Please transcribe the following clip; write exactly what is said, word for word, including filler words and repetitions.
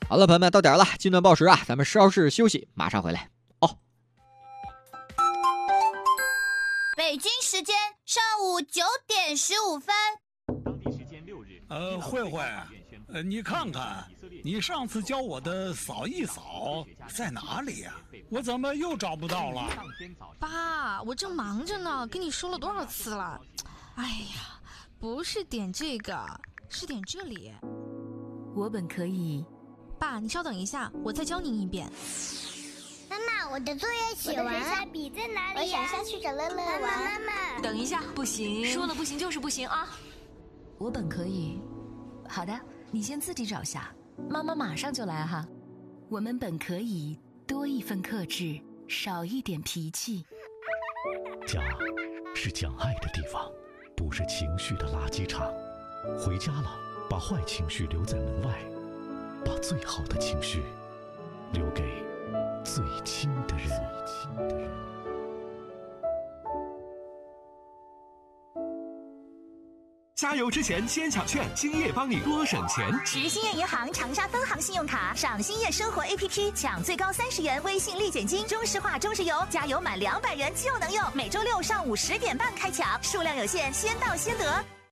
好了，朋友们，到点了，近段报时啊，咱们稍事休息，马上回来哦。 北京时间上午九点十五分。 当地时间六日， 呃，慧慧，呃，你看看，你上次教我的扫一扫在哪里呀、啊？我怎么又找不到了？ 爸，我正忙着呢，跟你说了多少次了？哎呀，不是点这个，是点这里。 我本可以。 爸，你稍等一下，我再教您一遍。 妈妈，我的作业写完了。我的水彩笔在哪里、啊？我想下去找乐乐玩。妈妈，妈妈， 等一下，不行，说了不行就是不行啊！我本可以。好的，你先自己找下，妈妈马上就来哈。我们本可以多一份克制，少一点脾气。 家是讲爱的地方，不是情绪的垃圾场。回家了，把坏情绪留在门外，把最好的情绪留给最亲的人。 加油之前先抢券，兴业帮你多省钱。 持兴业银行长沙分行信用卡，上兴业生活 A P P 抢最高三十元微信立减金。中石化、中石油加油满两百元就能用。每周六上午十点半开抢，数量有限，先到先得。